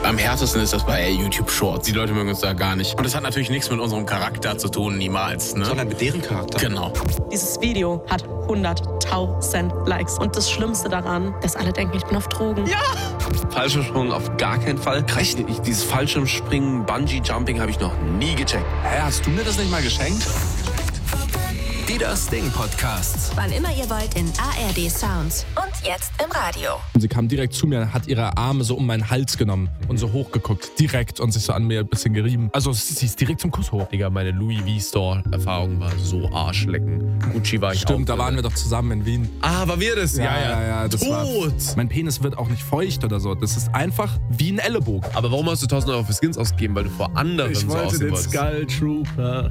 Am härtesten ist das bei YouTube Shorts. Die Leute mögen uns da gar nicht. Und das hat natürlich nichts mit unserem Charakter zu tun, niemals. Ne? Sondern mit deren Charakter. Genau. Dieses Video hat 100.000 Likes. Und das Schlimmste daran, dass alle denken, ich bin auf Drogen. Ja! Fallschirmsprung auf gar keinen Fall. Dieses Fallschirmspringen, Bungee-Jumping habe ich noch nie gecheckt. Hä, hast du mir das nicht mal geschenkt? Die Das Ding Podcasts. Wann immer ihr wollt in ARD Sounds und jetzt im Radio. Sie kam direkt zu mir, hat ihre Arme so um meinen Hals genommen und so hochgeguckt, direkt, und sich so an mir ein bisschen gerieben. Also sie ist direkt zum Kuss hoch. Digga, meine Louis V-Store-Erfahrung war so Arschlecken. Gucci war ich auch. Stimmt, da waren wir doch zusammen in Wien. Ah, war wir das? Ja, das war. Mein Penis wird auch nicht feucht oder so. Das ist einfach wie ein Ellenbogen. Aber warum hast du 1.000 Euro für Skins ausgegeben? Weil du vor anderen so aussehen wolltest. Skull Trooper.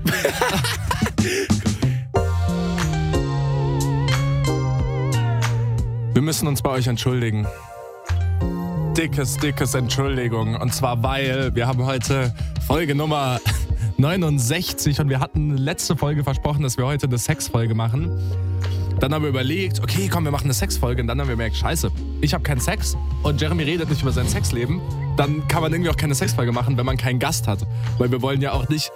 Wir müssen uns bei euch entschuldigen. Dickes Entschuldigung. Und zwar, weil wir haben heute Folge Nummer 69 und wir hatten letzte Folge versprochen, dass wir heute eine Sexfolge machen. Dann haben wir überlegt, okay, komm, wir machen eine Sexfolge. Und dann haben wir gemerkt, scheiße, ich habe keinen Sex und Jeremy redet nicht über sein Sexleben. Dann kann man irgendwie auch keine Sexfolge machen, wenn man keinen Gast hat. Weil wir wollen ja auch nicht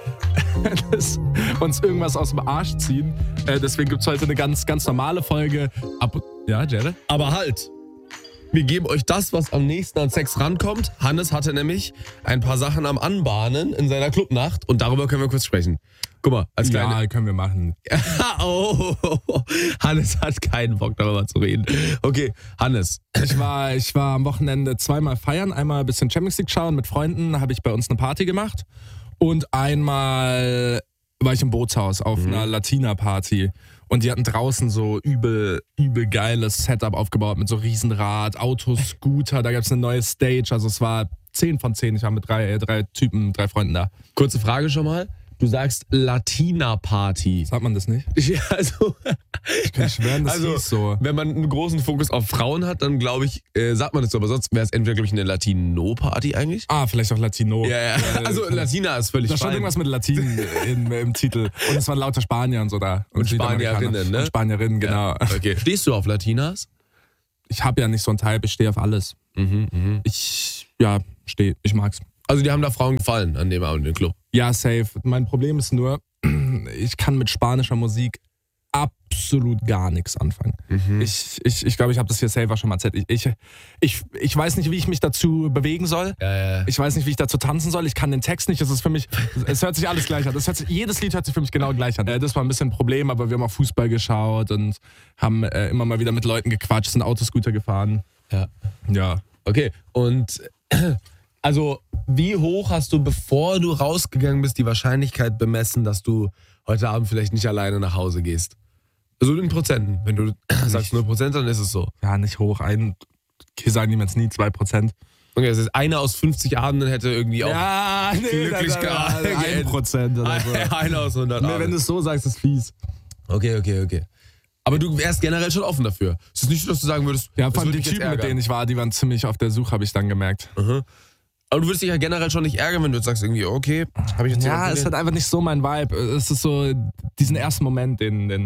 uns irgendwas aus dem Arsch ziehen. Deswegen gibt es heute eine ganz normale Folge. Ja, Jared? Aber halt! Wir geben euch das, was am nächsten an Sex rankommt. Hannes hatte nämlich ein paar Sachen am Anbahnen in seiner Clubnacht und darüber können wir kurz sprechen. Guck mal, als kleine... Ja, können wir machen. Oh, Hannes hat keinen Bock, darüber zu reden. Okay, Hannes. Ich war am Wochenende zweimal feiern. Einmal ein bisschen Champions League schauen mit Freunden, habe ich bei uns eine Party gemacht. Und einmal war ich im Bootshaus auf einer Latina-Party. Und die hatten draußen so übel geiles Setup aufgebaut mit so Riesenrad, Autos, Scooter. Da gab es eine neue Stage. Also es war 10 von 10. Ich war mit drei Freunden da. Kurze Frage schon mal. Du sagst Latina-Party. Sagt man das nicht? Ja, also... Ich kann schwören, das hieß so. Wenn man einen großen Fokus auf Frauen hat, dann glaube ich, sagt man das so. Aber sonst wäre es entweder, glaube ich, eine Latino-Party eigentlich. Ah, vielleicht auch Latino. Ja. Also Latina ist völlig Da stand irgendwas mit Latin im Titel. Und es waren lauter Spanier und so da. Und Spanierinnen, ne? Und Spanierinnen, genau. Ja, okay. Stehst du auf Latinas? Ich habe ja nicht so einen Typ, ich stehe auf alles. Ich mag's. Also die haben da Frauen gefallen an dem Abend im Club? Ja, safe. Mein Problem ist nur, ich kann mit spanischer Musik absolut gar nichts anfangen. Ich glaube, ich habe das hier safe auch schon mal erzählt. Ich weiß nicht, wie ich mich dazu bewegen soll. Ja. Ich weiß nicht, wie ich dazu tanzen soll. Ich kann den Text nicht. Es hört sich alles gleich an. Jedes Lied hört sich für mich genau gleich an. Das war ein bisschen ein Problem, aber wir haben auch Fußball geschaut und haben immer mal wieder mit Leuten gequatscht, sind Autoscooter gefahren. Ja. Okay, und also wie hoch hast du, bevor du rausgegangen bist, die Wahrscheinlichkeit bemessen, dass du heute Abend vielleicht nicht alleine nach Hause gehst? Also in Prozenten. Wenn du sagst 0%, dann ist es so. Ja, nicht hoch. Hier sagen niemals nie 2%. Okay, das heißt, einer aus 50 Abenden hätte irgendwie auch glücklich gehabt. 1% oder so. Einer aus 100 Abenden. Wenn du es so sagst, ist fies. Okay. Aber du wärst generell schon offen dafür. Es ist nicht so, dass du sagen würdest, ja, vor allem die Typen, mit denen ich war, die waren ziemlich auf der Suche, habe ich dann gemerkt. Aber du würdest dich ja generell schon nicht ärgern, wenn du jetzt sagst, irgendwie, okay, habe ich jetzt ja, es ist halt einfach nicht so mein Vibe. Es ist so diesen ersten Moment,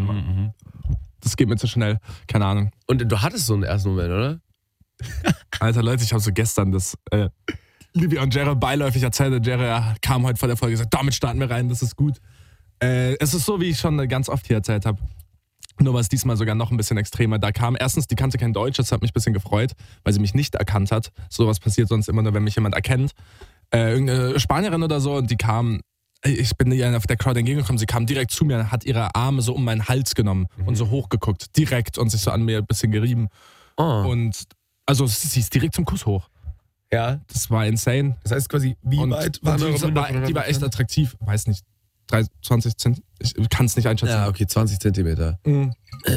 das geht mir zu schnell. Keine Ahnung. Und du hattest so einen ersten Moment, oder? Alter, Leute, ich habe so gestern das Livia und Jerry beiläufig erzählt. Jerry kam heute vor der Folge und gesagt, damit starten wir rein, das ist gut. Es ist so, wie ich schon ganz oft hier erzählt habe. Nur war es diesmal sogar noch ein bisschen extremer. Da kam erstens, die kannte kein Deutsch, das hat mich ein bisschen gefreut, weil sie mich nicht erkannt hat. Sowas passiert sonst immer nur, wenn mich jemand erkennt. Irgendeine Spanierin oder so, und die kam, ich bin ihr auf der Crowd entgegengekommen, sie kam direkt zu mir, hat ihre Arme so um meinen Hals genommen und so hochgeguckt, direkt, und sich so an mir ein bisschen gerieben. Und also sie ist direkt zum Kuss hoch. Ja. Das war insane. Das heißt quasi, wie weit war die war echt attraktiv, weiß nicht. 20 Zentimeter, ich kann es nicht einschätzen. Ja, okay, 20 Zentimeter. Und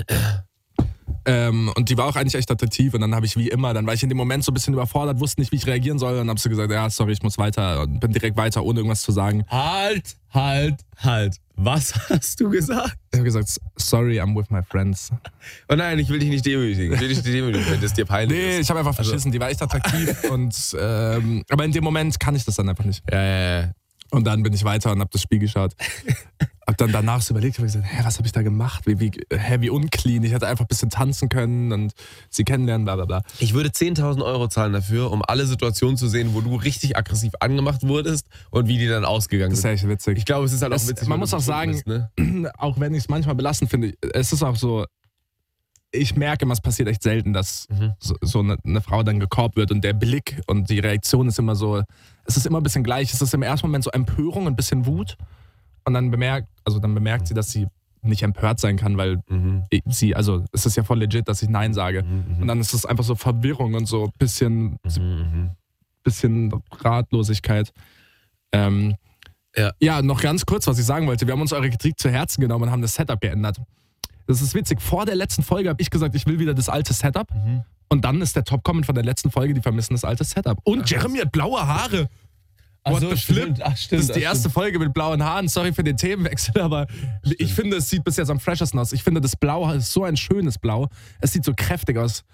die war auch eigentlich echt attraktiv, und dann habe ich wie immer, dann war ich in dem Moment so ein bisschen überfordert, wusste nicht, wie ich reagieren soll, und habe so gesagt, ja, sorry, ich muss weiter, und bin direkt weiter, ohne irgendwas zu sagen. Halt. Was hast du gesagt? Ich habe gesagt, sorry, I'm with my friends. Oh nein, ich will dich nicht demütigen. Wenn das dir peinlich ist. Nee, ich habe einfach verschissen, die war echt attraktiv, und aber in dem Moment kann ich das dann einfach nicht. Ja. Und dann bin ich weiter und habe das Spiel geschaut. hab dann danach so überlegt, habe gesagt, was habe ich da gemacht? Wie unclean. Ich hätte einfach ein bisschen tanzen können und sie kennenlernen, bla bla bla. Ich würde 10.000 Euro zahlen dafür, um alle Situationen zu sehen, wo du richtig aggressiv angemacht wurdest und wie die dann ausgegangen Das ist sind. echt witzig. Ich glaube, es ist halt auch witzig. Man wenn muss du auch sagen, bist, ne? auch wenn ich es manchmal belastend finde, es ist auch so, ich merke immer, es passiert echt selten, dass so eine Frau dann gekorbt wird und der Blick und die Reaktion ist immer so, es ist immer ein bisschen gleich. Es ist im ersten Moment so Empörung, ein bisschen Wut und dann bemerkt sie, dass sie nicht empört sein kann, weil es ist ja voll legit, dass ich Nein sage. Und dann ist es einfach so Verwirrung und so bisschen Ratlosigkeit. Ja, noch ganz kurz, was ich sagen wollte. Wir haben uns eure Kritik zu Herzen genommen und haben das Setup geändert. Das ist witzig. Vor der letzten Folge habe ich gesagt, ich will wieder das alte Setup. Und dann ist der Top-Comment von der letzten Folge, die vermissen das alte Setup. Und Jeremy hat blaue Haare. Ach What so, the stimmt. flip? Ach, stimmt. Das ist die erste Folge mit blauen Haaren. Sorry für den Themenwechsel, aber ich finde, es sieht bis jetzt am freshesten aus. Ich finde, das Blau ist so ein schönes Blau. Es sieht so kräftig aus.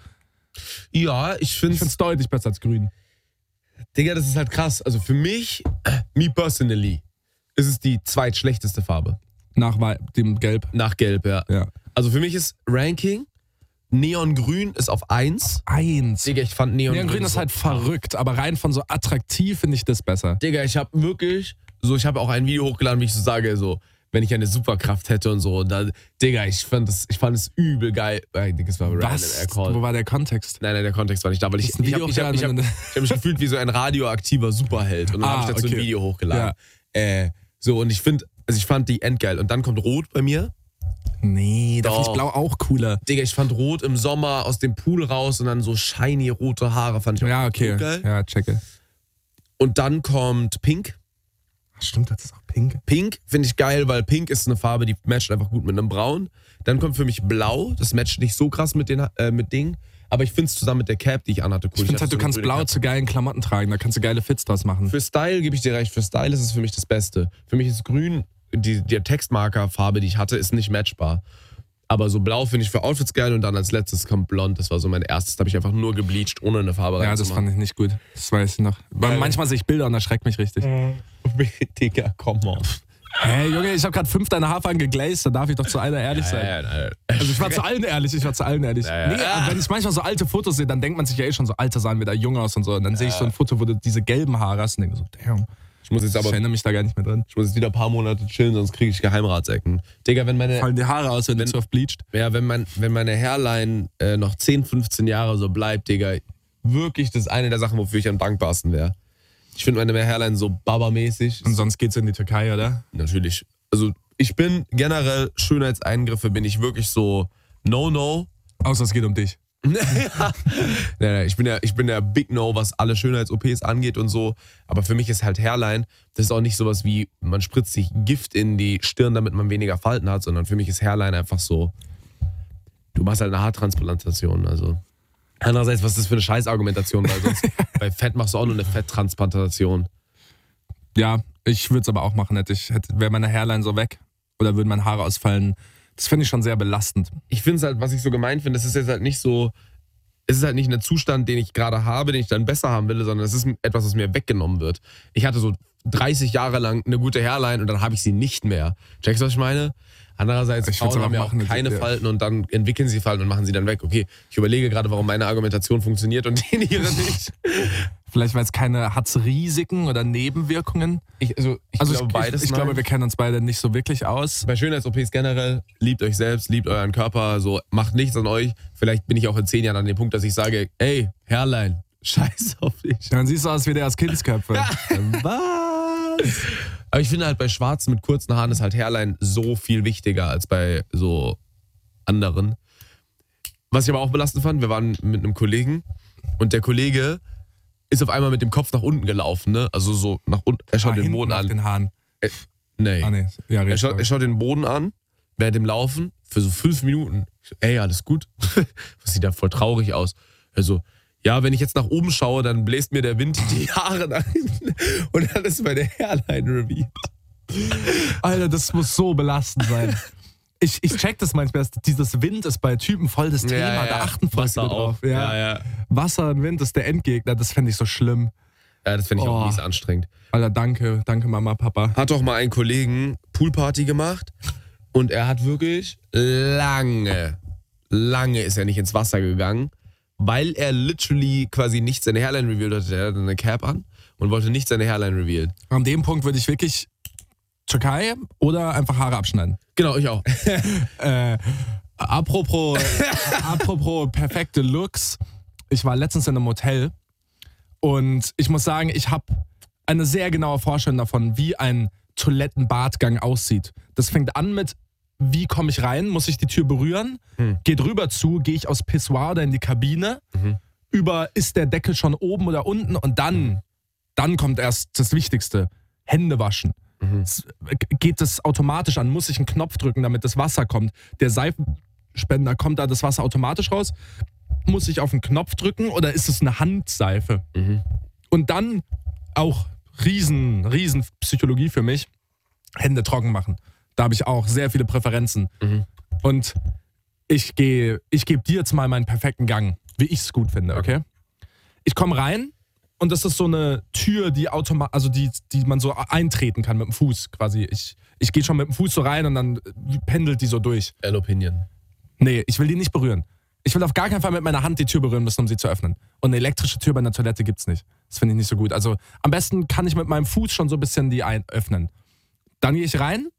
Ja, ich finde es deutlich besser als grün. Digga, das ist halt krass. Also für mich, me personally, ist es die zweitschlechteste Farbe. Nach dem Gelb. Nach Gelb, ja. Also für mich ist Ranking, Neongrün ist auf 1. 1. Digga, ich fand Neongrün ist halt verrückt, aber rein von so attraktiv finde ich das besser. Digga, ich habe wirklich, ich habe auch ein Video hochgeladen, wie ich so sage, so, wenn ich eine Superkraft hätte und so. Und dann, Digga, ich fand es übel geil. Das war Was? Wo war der Kontext? Nein, der Kontext war nicht da, weil ich Video hab mich gefühlt wie so ein radioaktiver Superheld. Und dann habe ich dazu ein Video hochgeladen. Ja. Und ich fand die endgeil. Und dann kommt Rot bei mir. Nee, da finde ich Blau auch cooler. Digga, ich fand Rot im Sommer aus dem Pool raus und dann so shiny rote Haare fand ich auch geil. Ja, checke. Und dann kommt Pink. Stimmt, das ist auch Pink. Pink finde ich geil, weil Pink ist eine Farbe, die matcht einfach gut mit einem Braun. Dann kommt für mich Blau. Das matcht nicht so krass mit Ding. Aber ich finde es zusammen mit der Cap, die ich anhatte, cool. Ich finde halt, du kannst Blau zu geilen Klamotten tragen. Da kannst du geile Fits draus machen. Für Style gebe ich dir recht. Für Style ist es für mich das Beste. Für mich ist Grün, die Textmarker-Farbe, die ich hatte, ist nicht matchbar. Aber so Blau finde ich für Outfits geil und dann als letztes kommt Blond. Das war so mein erstes. Da habe ich einfach nur gebleached, ohne eine Farbe reinzumachen. Ja, das fand ich nicht gut. Das weiß ich noch. Weil manchmal sehe ich Bilder und das schreckt mich richtig. Digga, komm on. Hey, Junge, ich habe gerade 5 deine Haarfarben geglazed, da darf ich doch zu einer ehrlich sein. Ja. Also ich war zu allen ehrlich. Nee, wenn ich manchmal so alte Fotos sehe, dann denkt man sich ja schon so, Alter, sahen wir da jung aus und so. Und dann sehe ich so ein Foto, wo du diese gelben Haare hast und denke so, damn. Ich erinnere mich da gar nicht mehr dran. Ich muss jetzt wieder ein paar Monate chillen, sonst kriege ich Geheimratsecken. Digga, fallen die Haare aus, wenn du zu oft bleacht? Ja, wenn meine Hairline noch 10, 15 Jahre so bleibt, Digga, wirklich, das ist eine der Sachen, wofür ich am dankbarsten wäre. Ich finde meine Hairline so Baba-mäßig. Und sonst geht's in die Türkei, oder? Natürlich. Also ich bin generell, Schönheitseingriffe bin ich wirklich so no. Außer es geht um dich. Nee, ich bin der Big No, was alle Schönheits-OPs angeht und so. Aber für mich ist halt Hairline, das ist auch nicht sowas wie, man spritzt sich Gift in die Stirn, damit man weniger Falten hat, sondern für mich ist Hairline einfach so, du machst halt eine Haartransplantation, also. Andererseits, was ist das für eine Scheißargumentation, weil sonst bei Fett machst du auch nur eine Fetttransplantation. Ja, ich würde es aber auch machen, wäre meine Hairline so weg oder würden meine Haare ausfallen. Das finde ich schon sehr belastend. Ich finde es halt, was ich so gemein finde, es ist jetzt halt nicht so, es ist halt nicht ein Zustand, den ich gerade habe, den ich dann besser haben will, sondern es ist etwas, was mir weggenommen wird. Ich hatte so 30 Jahre lang eine gute Hairline und dann habe ich sie nicht mehr. Checkst du, was ich meine? Andererseits, Frauen haben ja auch keine Falten und dann entwickeln sie Falten und machen sie dann weg. Okay, ich überlege gerade, warum meine Argumentation funktioniert und die ihre nicht. Vielleicht, weil es hat's Risiken oder Nebenwirkungen? Ich glaube beides. Ich glaube, wir kennen uns beide nicht so wirklich aus. Bei Schönheits-OPs generell, liebt euch selbst, liebt euren Körper, so macht nichts an euch. Vielleicht bin ich auch in 10 Jahren an dem Punkt, dass ich sage, ey, Hairline, scheiß auf dich. Dann siehst du aus wie der aus Kindsköpfe. Was? Aber ich finde halt bei Schwarzen mit kurzen Haaren ist halt Hairline so viel wichtiger als bei so anderen. Was ich aber auch belastend fand, wir waren mit einem Kollegen und der Kollege ist auf einmal mit dem Kopf nach unten gelaufen, ne? Also so nach unten. Er schaut den Boden an. Den Haaren. Nee. Ja, er schaut den Boden an, während dem Laufen, für so 5 Minuten. Ey, alles gut? Was sieht da voll traurig aus. Also, ja, wenn ich jetzt nach oben schaue, dann bläst mir der Wind die Haare nach hinten und dann ist meine Hairline revealed. Alter, das muss so belastend sein. Ich check das manchmal, dieses Wind ist bei Typen voll das Thema, da achten voll Wasser drauf. Ja. Wasser und Wind ist der Endgegner, das fände ich so schlimm. Ja, das finde ich auch mies anstrengend. Alter, danke Mama, Papa. Hat doch mal einen Kollegen Poolparty gemacht und er hat wirklich lange ist er nicht ins Wasser gegangen, weil er literally quasi nicht seine Hairline revealed hatte. Er hatte eine Cap an und wollte nicht seine Hairline revealen. An dem Punkt würde ich wirklich Türkei oder einfach Haare abschneiden. Genau, ich auch. Apropos perfekte Looks. Ich war letztens in einem Hotel und ich muss sagen, ich habe eine sehr genaue Vorstellung davon, wie ein Toilettenbadgang aussieht. Das fängt an mit, wie komme ich rein? Muss ich die Tür berühren? Geht rüber zu, gehe ich aus Pissoir oder in die Kabine? Über, ist der Deckel schon oben oder unten? Und dann kommt erst das Wichtigste, Hände waschen. Geht das automatisch an? Muss ich einen Knopf drücken, damit das Wasser kommt? Der Seifenspender, kommt da das Wasser automatisch raus? Muss ich auf den Knopf drücken oder ist es eine Handseife? Und dann auch riesen Psychologie für mich, Hände trocken machen. Da habe ich auch sehr viele Präferenzen. Und ich gebe dir jetzt mal meinen perfekten Gang, wie ich es gut finde, okay? Ich komme rein und das ist so eine Tür, die die man so eintreten kann mit dem Fuß quasi. Ich gehe schon mit dem Fuß so rein und dann pendelt die so durch. L-Opinion. Nee, ich will die nicht berühren. Ich will auf gar keinen Fall mit meiner Hand die Tür berühren müssen, um sie zu öffnen. Und eine elektrische Tür bei einer Toilette gibt's nicht. Das finde ich nicht so gut. Also am besten kann ich mit meinem Fuß schon so ein bisschen die öffnen. Dann gehe ich rein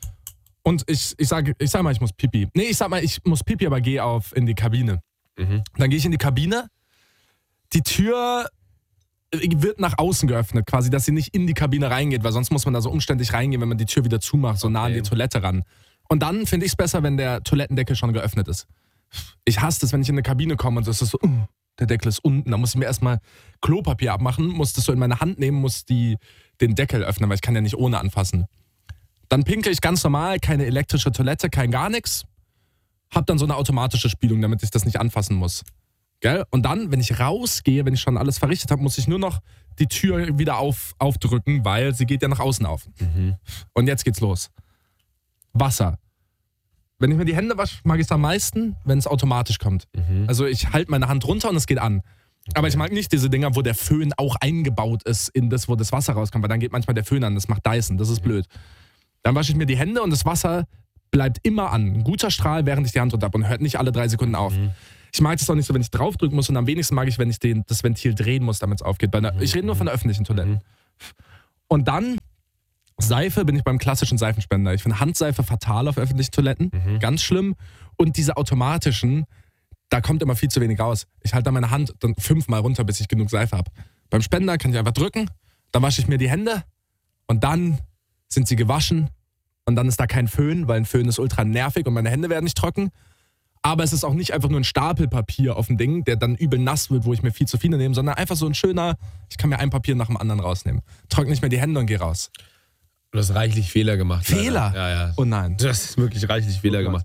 und ich sag mal, ich muss Pipi. Nee, ich sag mal, ich muss Pipi, aber gehe in die Kabine. Dann gehe ich in die Kabine. Die Tür wird nach außen geöffnet, quasi, dass sie nicht in die Kabine reingeht, weil sonst muss man da so umständlich reingehen, wenn man die Tür wieder zumacht, so nah an die Toilette ran. Und dann finde ich es besser, wenn der Toilettendeckel schon geöffnet ist. Ich hasse es, wenn ich in eine Kabine komme und es ist so, der Deckel ist unten. Da muss ich mir erstmal Klopapier abmachen, muss das so in meine Hand nehmen, muss den Deckel öffnen, weil ich kann ja nicht ohne anfassen. Dann pinkel ich ganz normal, keine elektrische Toilette, kein gar nichts. Hab dann so eine automatische Spülung, damit ich das nicht anfassen muss. Gell? Und dann, wenn ich rausgehe, wenn ich schon alles verrichtet habe, muss ich nur noch die Tür wieder aufdrücken, weil sie geht ja nach außen auf. Und jetzt geht's los. Wasser. Wenn ich mir die Hände wasche, mag ich es am meisten, wenn es automatisch kommt. Also ich halte meine Hand runter und es geht an. Aber ich mag nicht diese Dinger, wo der Föhn auch eingebaut ist in das, wo das Wasser rauskommt, weil dann geht manchmal der Föhn an, das macht Dyson, das ist blöd. Dann wasche ich mir die Hände und das Wasser bleibt immer an. Ein guter Strahl, während ich die Hand runter habe und hört nicht alle 3 Sekunden auf. Ich mag das auch nicht so, wenn ich draufdrücken muss und am wenigsten mag ich, wenn ich das Ventil drehen muss, damit es aufgeht. Ich rede nur von der öffentlichen Toilette. Und dann Seife bin ich beim klassischen Seifenspender. Ich finde Handseife fatal auf öffentlichen Toiletten. Ganz schlimm. Und diese automatischen, da kommt immer viel zu wenig raus. Ich halte da meine Hand dann 5-mal runter, bis ich genug Seife habe. Beim Spender kann ich einfach drücken, dann wasche ich mir die Hände und dann sind sie gewaschen und dann ist da kein Föhn, weil ein Föhn ist ultra nervig und meine Hände werden nicht trocken. Aber es ist auch nicht einfach nur ein Stapel Papier auf dem Ding, der dann übel nass wird, wo ich mir viel zu viele nehme, sondern einfach so ein schöner, ich kann mir ein Papier nach dem anderen rausnehmen. Trockne nicht mehr die Hände und gehe raus. Du hast reichlich Fehler gemacht. Fehler? Leider. Ja. Oh nein. Du hast wirklich reichlich Fehler gemacht.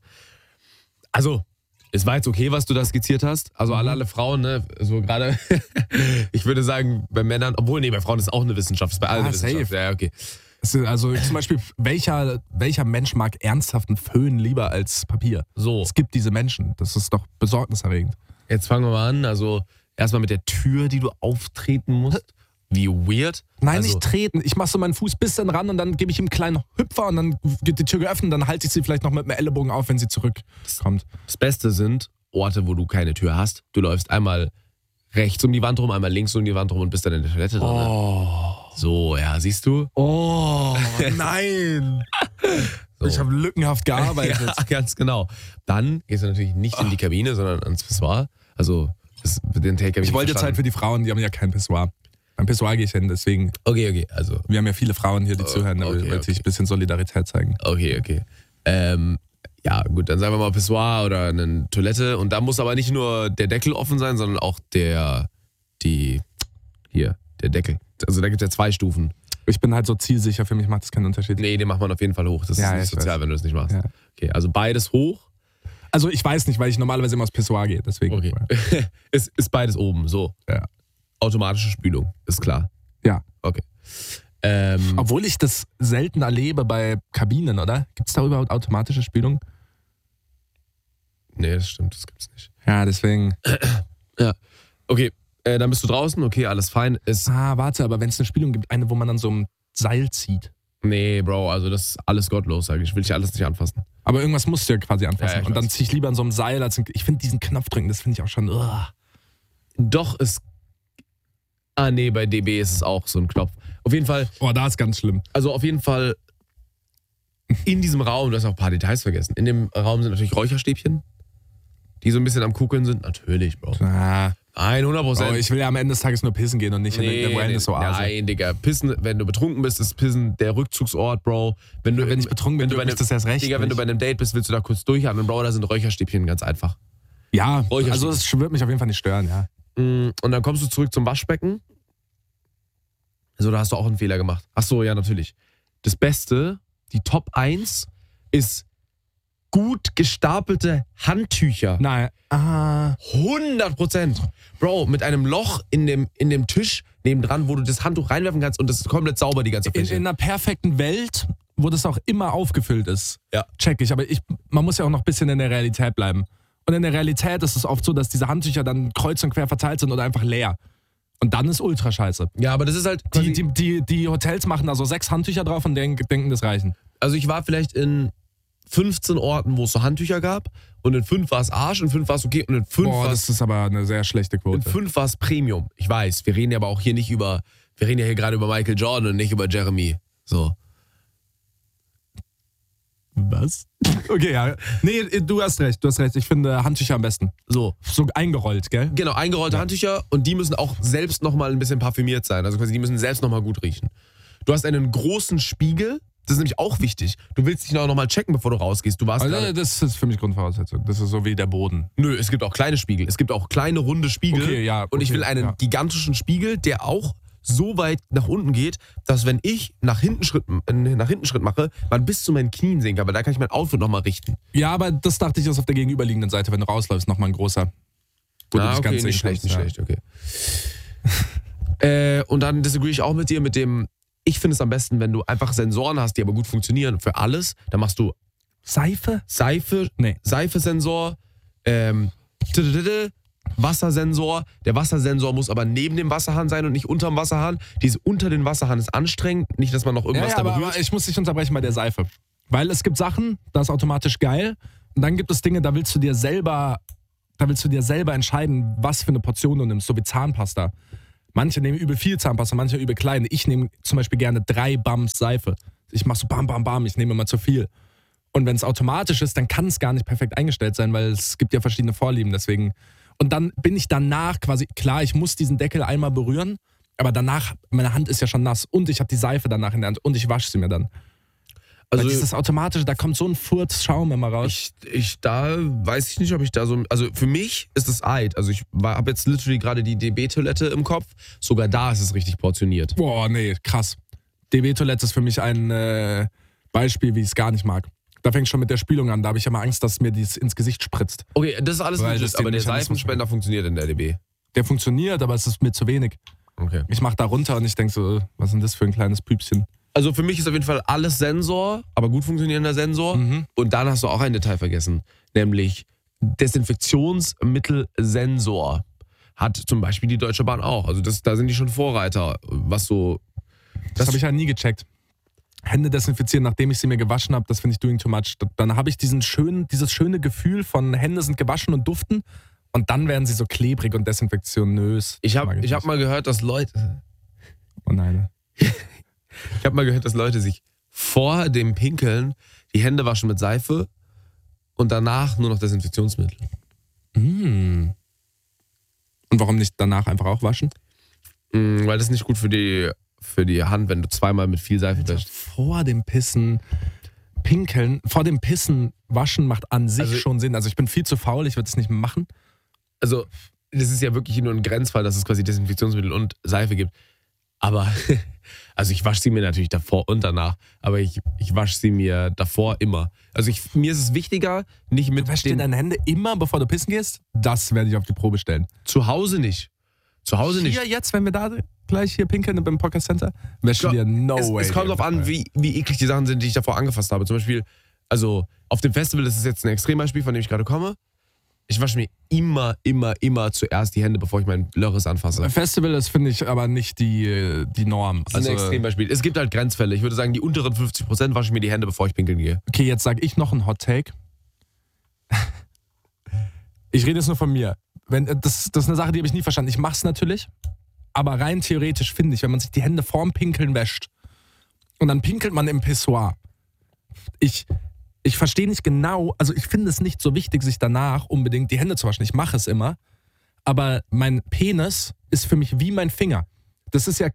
Also, es war jetzt okay, was du da skizziert hast. Also alle Frauen, ne, so gerade, ich würde sagen, bei Männern, obwohl, nee, bei Frauen ist es auch eine Wissenschaft, ist bei allen eine Wissenschaft. Safe. Ja, okay. Also zum Beispiel, welcher Mensch mag ernsthaften Föhn lieber als Papier? So. Es gibt diese Menschen. Das ist doch besorgniserregend. Jetzt fangen wir mal an. Also, erstmal mit der Tür, die du auftreten musst. Wie weird. Nein, also, nicht treten. Ich mache so meinen Fuß bis dann ran und dann gebe ich ihm einen kleinen Hüpfer und dann wird die Tür geöffnet und dann halte ich sie vielleicht noch mit dem Ellenbogen auf, wenn sie zurückkommt. Das Beste sind Orte, wo du keine Tür hast. Du läufst einmal rechts um die Wand rum, einmal links um die Wand rum und bist dann in der Toilette drin. Oh. So, ja, siehst du? Oh, nein. So. Ich habe lückenhaft gearbeitet. Ja, ganz genau. Dann gehst du natürlich nicht in die Kabine, sondern ans Pissoir. Also, den Take habe ich Ich wollte jetzt halt für die Frauen, die haben ja kein Pissoir. Beim Pissoir gehe ich hin, deswegen. Okay, also. Wir haben ja viele Frauen hier, die zuhören, da wollte ich ein bisschen Solidarität zeigen. Okay. Ja, gut, dann sagen wir mal Pissoir oder eine Toilette. Und da muss aber nicht nur der Deckel offen sein, sondern auch der Deckel. Also da gibt es ja 2 Stufen. Ich bin halt so zielsicher, für mich macht das keinen Unterschied. Nee, den macht man auf jeden Fall hoch. Das ist nicht sozial, wenn du das nicht machst. Ja. Okay, also beides hoch. Also ich weiß nicht, weil ich normalerweise immer aufs Pissoir gehe, deswegen. Okay. ist beides oben, so. Ja. Automatische Spülung, ist klar. Ja. Okay. Obwohl ich das selten erlebe bei Kabinen, oder? Gibt es da überhaupt automatische Spülung? Nee, das stimmt, das gibt's nicht. Ja, deswegen. Ja, okay. Dann bist du draußen, okay, alles fein. Warte, aber wenn es eine Spielung gibt, eine, wo man dann so ein Seil zieht. Nee, Bro, also das ist alles gottlos, sag ich. Will ich alles nicht anfassen. Aber irgendwas musst du ja quasi anfassen. Ja, ich und dann weiß. ziehe ich lieber an so einem Seil, als ich finde diesen Knopf drücken, das finde ich auch schon. Doch, nee, bei DB ist es auch so ein Knopf. Auf jeden Fall, Da ist ganz schlimm. also auf jeden Fall in diesem Raum, du hast auch ein paar Details vergessen. In dem Raum sind natürlich Räucherstäbchen, die so ein bisschen am Kuckeln sind. Natürlich, Bro. 100%. Ich will ja am Ende des Tages nur pissen gehen und nicht in eine Wellness-Oase. Nein, Digga. Pissen, wenn du betrunken bist, ist Pissen der Rückzugsort, Bro. Wenn ich betrunken bin, wenn du ist das erst recht. Digga, wenn du bei einem Date bist, willst du da kurz durchatmen, Bro, da sind Räucherstäbchen ganz einfach. Ja, also es wird mich auf jeden Fall nicht stören, ja. Und dann kommst du zurück zum Waschbecken. Also da hast du auch einen Fehler gemacht. Ach so, ja, natürlich. Das Beste, die Top 1 ist gut gestapelte Handtücher. Nein. 100%. Bro, mit einem Loch in dem Tisch nebendran, wo du das Handtuch reinwerfen kannst und das ist komplett sauber, die ganze Fläche. In einer perfekten Welt, wo das auch immer aufgefüllt ist, Ja. check ich. Aber man muss ja auch noch ein bisschen in der Realität bleiben. Und in der Realität ist es oft so, dass diese Handtücher dann kreuz und quer verteilt sind oder einfach leer. Und dann ist ultra scheiße. Ja, aber das ist halt quasi, Die Hotels machen da so 6 Handtücher drauf und denken, das reichen. also ich war vielleicht in 15 Orten, wo es so Handtücher gab und in 5 war es Arsch und 5 war es okay und in 5 war es das ist aber eine sehr schlechte Quote. 5 war es Premium. Ich weiß, wir reden ja aber auch hier nicht wir reden ja hier gerade über Michael Jordan und nicht über Jeremy. So. Was? Okay, ja. Nee, du hast recht. Ich finde Handtücher am besten. So eingerollt, gell? Genau, eingerollte Handtücher und die müssen auch selbst nochmal ein bisschen parfümiert sein. Also quasi, die müssen selbst nochmal gut riechen. Du hast einen großen Spiegel, das ist nämlich auch wichtig. Du willst dich nochmal checken, bevor du rausgehst. Du warst Also, das ist für mich Grundvoraussetzung. Das ist so wie der Boden. Nö, es gibt auch kleine Spiegel. Es gibt auch kleine, runde Spiegel. Okay, ja, und ich will einen gigantischen Spiegel, der auch so weit nach unten geht, dass wenn ich nach hinten Schritt mache, man bis zu meinen Knien sehen kann, weil da kann ich mein Outfit nochmal richten. Ja, aber das dachte ich ist auf der gegenüberliegenden Seite, wenn du rausläufst, nochmal ein großer. Okay, nicht schlecht, okay. Und dann disagree ich auch mit dir mit dem, ich finde es am besten, wenn du einfach Sensoren hast, die aber gut funktionieren für alles. Dann machst du Seife? Nee. Seifesensor, Wassersensor. Der Wassersensor muss aber neben dem Wasserhahn sein und nicht unterm Wasserhahn. Diese unter den Wasserhahn ist anstrengend. Nicht, dass man noch irgendwas da berührt. Aber ich muss dich unterbrechen bei der Seife. Weil es gibt Sachen, das ist automatisch geil. Und dann gibt es Dinge, da willst du dir selber entscheiden, was für eine Portion du nimmst. So wie Zahnpasta. Manche nehmen übel viel Zahnpasta, manche übel klein. Ich nehme zum Beispiel gerne 3 Bums Seife. Ich mache so bam, bam, bam. Ich nehme immer zu viel. Und wenn es automatisch ist, dann kann es gar nicht perfekt eingestellt sein, weil es gibt ja verschiedene Vorlieben. Deswegen. Und dann bin ich danach quasi, klar, ich muss diesen Deckel einmal berühren, aber danach, meine Hand ist ja schon nass und ich habe die Seife danach in der Hand und ich wasche sie mir dann. Also dieses Automatische, da kommt so ein Furzschaum immer raus. Da weiß ich nicht, ob ich da so, also für mich ist es Eid. Also ich habe jetzt literally gerade die DB-Toilette im Kopf, sogar da ist es richtig portioniert. Boah, nee, krass. DB-Toilette ist für mich ein Beispiel, wie ich es gar nicht mag. Da fängt schon mit der Spülung an. Da habe ich immer Angst, dass mir dies ins Gesicht spritzt. Okay, das ist alles Weil legit, das aber den der Mechanismus Seifenspender funktioniert in der DB. Der funktioniert, aber es ist mir zu wenig. Okay. Ich mache da runter und ich denke so, was ist denn das für ein kleines Püpschen? Also für mich ist auf jeden Fall alles Sensor, aber gut funktionierender Sensor. Mhm. Und dann hast du auch ein Detail vergessen, nämlich Desinfektionsmittelsensor. Hat zum Beispiel die Deutsche Bahn auch. Also da sind die schon Vorreiter, was so... Das habe ich ja nie gecheckt. Hände desinfizieren, nachdem ich sie mir gewaschen habe, das finde ich doing too much. Dann habe ich dieses schöne Gefühl von Hände sind gewaschen und duften und dann werden sie so klebrig und desinfektionös. Ich hab mal gehört, dass Leute... Oh nein. Ich habe mal gehört, dass Leute sich vor dem Pinkeln die Hände waschen mit Seife und danach nur noch Desinfektionsmittel. Und warum nicht danach einfach auch waschen? Weil das ist nicht gut für die Hand, wenn du zweimal mit viel Seife wäschst. Vor dem Pissen pinkeln, vor dem Pissen waschen macht an sich schon Sinn. Also ich bin viel zu faul, ich würde es nicht machen. Also das ist ja wirklich nur ein Grenzfall, dass es quasi Desinfektionsmittel und Seife gibt. Aber, also ich wasche sie mir natürlich davor und danach, aber ich wasche sie mir davor immer. Also mir ist es wichtiger, nicht mit Du wäschst dir deine Hände immer, bevor du pissen gehst? Das werde ich auf die Probe stellen. Zu Hause nicht. Hier jetzt, wenn wir da gleich hier pinkeln beim Podcast Center, wäschst du dir Es kommt darauf an, wie eklig die Sachen sind, die ich davor angefasst habe. Zum Beispiel, also auf dem Festival, das ist jetzt ein Extrembeispiel, von dem ich gerade komme. Ich wasche mir immer zuerst die Hände, bevor ich meinen Lörres anfasse. Festival ist, finde ich, aber nicht die Norm. Das ist ein Extrembeispiel. Es gibt halt Grenzfälle. Ich würde sagen, die unteren 50% wasche ich mir die Hände, bevor ich pinkeln gehe. Okay, jetzt sage ich noch einen Hot Take. Ich rede jetzt nur von mir. Das ist eine Sache, die habe ich nie verstanden. Ich mache es natürlich, aber rein theoretisch finde ich, wenn man sich die Hände vorm Pinkeln wäscht und dann pinkelt man im Pissoir. Ich verstehe nicht genau, also ich finde es nicht so wichtig, sich danach unbedingt die Hände zu waschen. Ich mache es immer, aber mein Penis ist für mich wie mein Finger. Das ist ja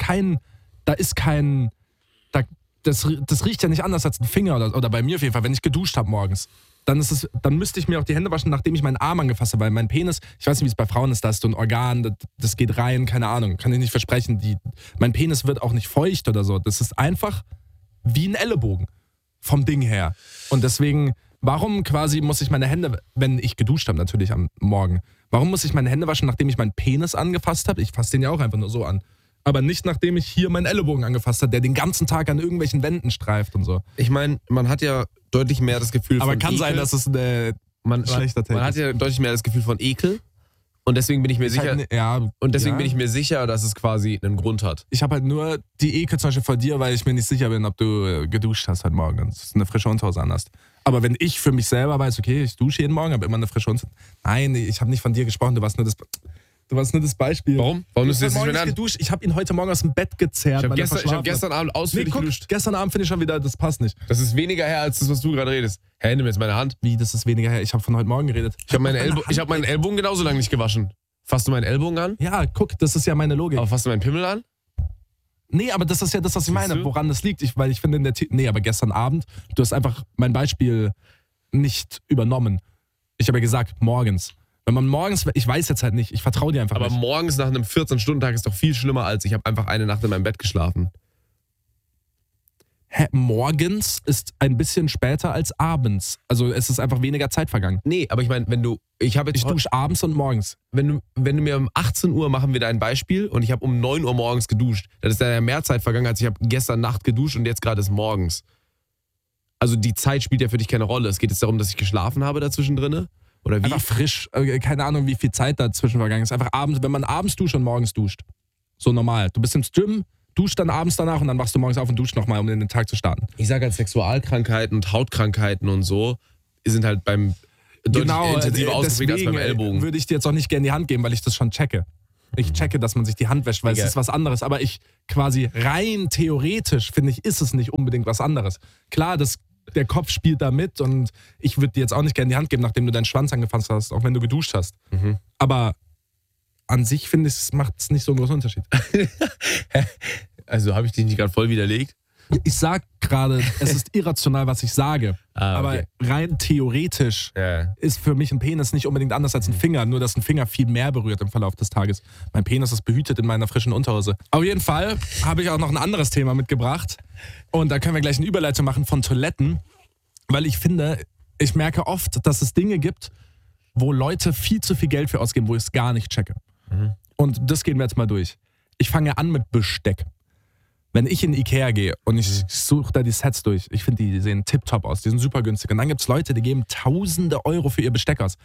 das riecht ja nicht anders als ein Finger oder bei mir auf jeden Fall, wenn ich geduscht habe morgens. Dann müsste ich mir auch die Hände waschen, nachdem ich meinen Arm angefasst habe, weil mein Penis, ich weiß nicht, wie es bei Frauen ist, da ist so ein Organ, das geht rein, keine Ahnung, kann ich nicht versprechen. Mein Penis wird auch nicht feucht oder so. Das ist einfach wie ein Ellenbogen vom Ding her. Und deswegen, warum quasi muss ich meine Hände, wenn ich geduscht habe natürlich am Morgen, warum muss ich meine Hände waschen, nachdem ich meinen Penis angefasst habe? Ich fasse den ja auch einfach nur so an. Aber nicht, nachdem ich hier meinen Ellenbogen angefasst habe, der den ganzen Tag an irgendwelchen Wänden streift und so. Ich meine, man hat ja deutlich mehr das Gefühl aber von kann Ekel. sein, dass es ein schlechter Take ist. Man hat ja deutlich mehr das Gefühl von Ekel. Und deswegen bin ich mir sicher, bin ich mir sicher, dass es quasi einen Grund hat. Ich habe halt nur die Ekel zum Beispiel vor dir, weil ich mir nicht sicher bin, ob du geduscht hast heute Morgen und eine frische Unterhose an hast. Aber wenn ich für mich selber weiß, okay, ich dusche jeden Morgen, habe immer eine frische Unterhose. Nein, ich habe nicht von dir gesprochen, du warst nur das Beispiel. Warum? Warum hast du jetzt nicht geduscht? Ich habe ihn heute Morgen aus dem Bett gezerrt. Ich habe gestern Abend ausführlich geduscht. Gestern Abend finde ich schon wieder, das passt nicht. Das ist weniger her, als das, was du gerade redest. Hey, nimm jetzt meine Hand. Wie, das ist weniger her? Ich habe von heute Morgen geredet. Ich habe meinen Ellbogen genauso lange nicht gewaschen. Fasst du meinen Ellbogen an? Ja, guck, das ist ja meine Logik. Aber fasst du meinen Pimmel an? Nee, aber das ist ja das, was ich meine, woran das liegt. Weil ich finde, aber gestern Abend, du hast einfach mein Beispiel nicht übernommen. Ich habe ja gesagt, morgens. Wenn man morgens, ich weiß jetzt halt nicht, ich vertraue dir einfach aber nicht. Aber morgens nach einem 14-Stunden-Tag ist doch viel schlimmer, als ich habe einfach eine Nacht in meinem Bett geschlafen. Morgens ist ein bisschen später als abends. Also es ist einfach weniger Zeit vergangen. Nee, aber ich meine, ich dusche abends und morgens. Wenn du mir um 18 Uhr machen wir da ein Beispiel und ich habe um 9 Uhr morgens geduscht, dann ist da ja mehr Zeit vergangen, als ich habe gestern Nacht geduscht und jetzt gerade ist morgens. Also die Zeit spielt ja für dich keine Rolle. Es geht jetzt darum, dass ich geschlafen habe dazwischen drinne. Oder wie? Einfach frisch, keine Ahnung, wie viel Zeit dazwischen vergangen ist. Einfach abends, wenn man abends duscht und morgens duscht. So normal. Du bist im Gym, duscht dann abends danach und dann wachst du morgens auf und duscht nochmal, um in den Tag zu starten. Ich sage halt, Sexualkrankheiten und Hautkrankheiten und so sind halt beim deutlich intensiver ausgeprägt als beim Ellbogen. Würde ich dir jetzt auch nicht gerne die Hand geben, weil ich das schon checke. Ich checke, dass man sich die Hand wäscht, weil es ist was anderes. Aber ich quasi rein theoretisch, finde ich, ist es nicht unbedingt was anderes. Klar, der Kopf spielt da mit und ich würde dir jetzt auch nicht gerne die Hand geben, nachdem du deinen Schwanz angefasst hast, auch wenn du geduscht hast. Mhm. Aber an sich, finde ich, macht es nicht so einen großen Unterschied. Also habe ich dich nicht gerade voll widerlegt? Ich sag gerade, es ist irrational, was ich sage. Okay. Aber rein theoretisch ist für mich ein Penis nicht unbedingt anders als ein Finger, nur dass ein Finger viel mehr berührt im Verlauf des Tages. Mein Penis ist behütet in meiner frischen Unterhose. Auf jeden Fall habe ich auch noch ein anderes Thema mitgebracht. Und da können wir gleich eine Überleitung machen von Toiletten. Weil ich finde, ich merke oft, dass es Dinge gibt, wo Leute viel zu viel Geld für ausgeben, wo ich es gar nicht checke. Mhm. Und das gehen wir jetzt mal durch. Ich fange an mit Besteck. Wenn ich in Ikea gehe und ich suche da die Sets durch, ich finde, die sehen tipptopp aus, die sind super günstig. Und dann gibt es Leute, die geben tausende Euro für ihr Besteck aus.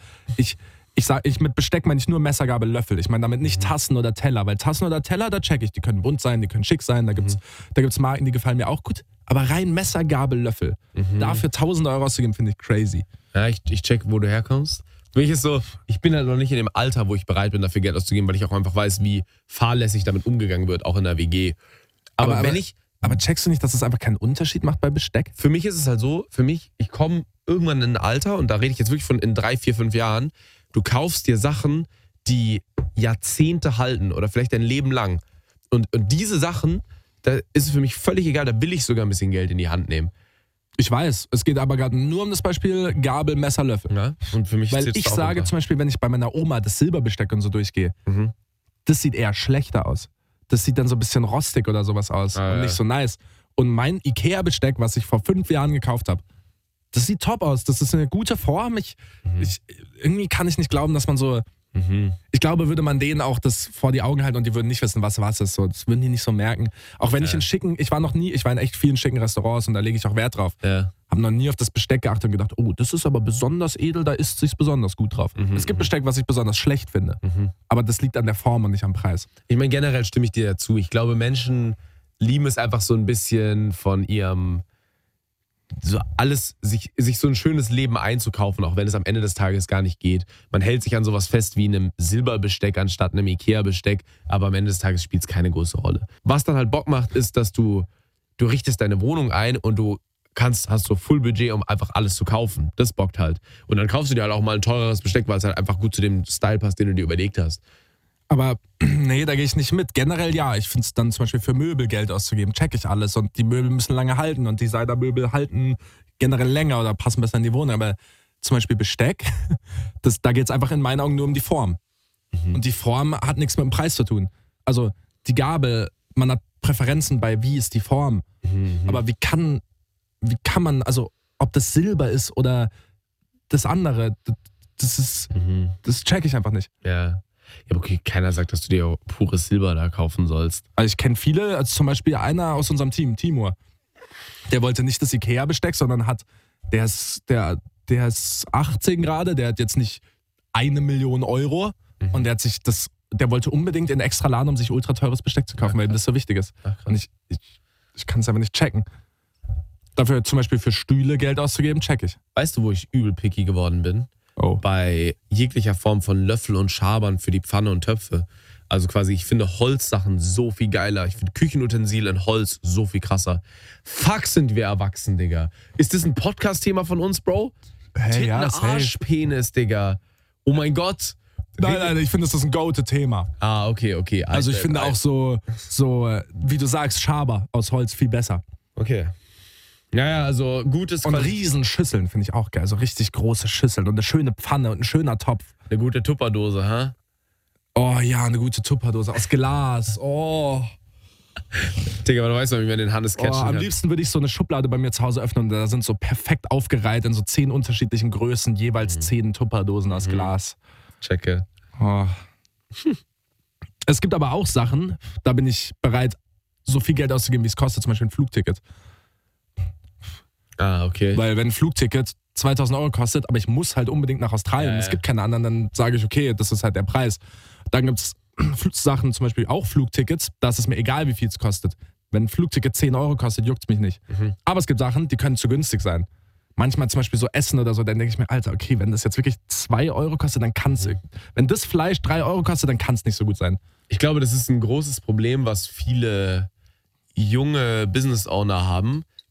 Mit Besteck meine ich nur Messer, Gabel, Löffel. Ich meine damit nicht Tassen oder Teller, weil Tassen oder Teller, da check ich, die können bunt sein, die können schick sein, da gibt's Marken, die gefallen mir auch gut. Aber rein Messer, Gabel, Löffel, dafür 1000 Euro auszugeben, finde ich crazy. Ja, ich check, wo du herkommst. Für mich ist so, ich bin halt noch nicht in dem Alter, wo ich bereit bin, dafür Geld auszugeben, weil ich auch einfach weiß, wie fahrlässig damit umgegangen wird, auch in der WG. Aber checkst du nicht, dass es einfach keinen Unterschied macht bei Besteck? Für mich ist es halt so, ich komme irgendwann in ein Alter, und da rede ich jetzt wirklich von in 3, 4, 5 Jahren, du kaufst dir Sachen, die Jahrzehnte halten oder vielleicht dein Leben lang. Und diese Sachen, da ist es für mich völlig egal, da will ich sogar ein bisschen Geld in die Hand nehmen. Ich weiß, es geht aber gerade nur um das Beispiel Gabel, Messer, Löffel. Ja, und für mich weil ich sage zum Beispiel, wenn ich bei meiner Oma das Silberbesteck und so durchgehe, das sieht eher schlechter aus. Das sieht dann so ein bisschen rostig oder sowas aus und nicht so nice. Und mein Ikea-Besteck, was ich vor 5 Jahren gekauft habe, das sieht top aus. Das ist eine gute Form. Irgendwie kann ich nicht glauben, dass man so Ich glaube, würde man denen auch das vor die Augen halten und die würden nicht wissen, was ist. So, das würden die nicht so merken. Auch wenn ich ich war in echt vielen schicken Restaurants und da lege ich auch Wert drauf. Ja. Habe noch nie auf das Besteck geachtet und gedacht, oh, das ist aber besonders edel, da isst sich's besonders gut drauf. Es gibt Besteck, was ich besonders schlecht finde. Aber das liegt an der Form und nicht am Preis. Ich meine, generell stimme ich dir dazu. Ich glaube, Menschen lieben es einfach so ein bisschen von ihrem so alles, sich so ein schönes Leben einzukaufen, auch wenn es am Ende des Tages gar nicht geht. Man hält sich an sowas fest wie einem Silberbesteck anstatt einem Ikea-Besteck, aber am Ende des Tages spielt es keine große Rolle. Was dann halt Bock macht, ist, dass du richtest deine Wohnung ein und du hast so Full Budget, um einfach alles zu kaufen. Das bockt halt. Und dann kaufst du dir halt auch mal ein teureres Besteck, weil es halt einfach gut zu dem Style passt, den du dir überlegt hast. Aber nee, da gehe ich nicht mit. Generell ja, ich finde es dann zum Beispiel für Möbel Geld auszugeben, check ich alles und die Möbel müssen lange halten und Designermöbel halten generell länger oder passen besser in die Wohnung. Aber zum Beispiel Besteck, da geht es einfach in meinen Augen nur um die Form. Und die Form hat nichts mit dem Preis zu tun. Also die Gabel, man hat Präferenzen bei, wie ist die Form. Aber wie kann man, also ob das Silber ist oder das andere, das check ich einfach nicht. Ja. Ja, okay, keiner sagt, dass du dir pures Silber da kaufen sollst. Also ich kenne viele, also zum Beispiel einer aus unserem Team, Timur, der wollte nicht das Ikea-Besteck, sondern der ist 18 gerade, der hat jetzt nicht 1 Million Euro und der wollte unbedingt in einen extra Laden, um sich ultra teures Besteck zu kaufen, weil ihm das so wichtig ist. Und ich kann es aber nicht checken. Dafür zum Beispiel für Stühle Geld auszugeben, check ich. Weißt du, wo ich übel picky geworden bin? Oh. Bei jeglicher Form von Löffel und Schabern für die Pfanne und Töpfe. Also quasi, ich finde Holzsachen so viel geiler. Ich finde Küchenutensil in Holz so viel krasser. Fuck, sind wir erwachsen, Digga. Ist das ein Podcast-Thema von uns, Bro? Hey, ja, Arschpenis, Digga. Oh mein Gott. Nein, ich finde, das ist ein Go-To-Thema. Ah, okay. Also ich finde auch so, wie du sagst, Schaber aus Holz viel besser. Okay. Ja, also gutes Und Riesenschüsseln finde ich auch geil. So richtig große Schüsseln und eine schöne Pfanne und ein schöner Topf. Eine gute Tupperdose, ha? Oh ja, eine gute Tupperdose aus Glas. Oh. Digga, aber du weißt doch, wie man den Hannes catchen kann. Am liebsten würde ich so eine Schublade bei mir zu Hause öffnen und da sind so perfekt aufgereiht in so 10 unterschiedlichen Größen, jeweils 10 Tupperdosen aus Glas. Checke. Oh. Es gibt aber auch Sachen, da bin ich bereit, so viel Geld auszugeben, wie es kostet, zum Beispiel ein Flugticket. Ah, okay. Weil wenn ein Flugticket 2.000 Euro kostet, aber ich muss halt unbedingt nach Australien, es gibt keine anderen, dann sage ich, okay, das ist halt der Preis. Dann gibt es Sachen, zum Beispiel auch Flugtickets, da ist es mir egal, wie viel es kostet. Wenn ein Flugticket 10 Euro kostet, juckt es mich nicht. Aber es gibt Sachen, die können zu günstig sein. Manchmal zum Beispiel so Essen oder so, dann denke ich mir, Alter, okay, wenn das jetzt wirklich 2 Euro kostet, dann kann es, wenn das Fleisch 3 Euro kostet, dann kann es nicht so gut sein. Ich glaube, das ist ein großes Problem, was viele junge Business-Owner haben,